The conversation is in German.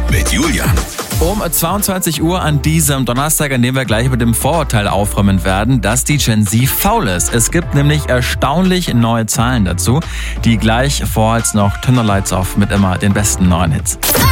mit Julian. Um 22 Uhr an diesem Donnerstag, an dem wir gleich mit dem Vorurteil aufräumen werden, dass die Gen Z faul ist. Es gibt nämlich erstaunlich neue Zahlen dazu, die gleich vor als noch Tender Lights Off mit immer den besten neuen Hits.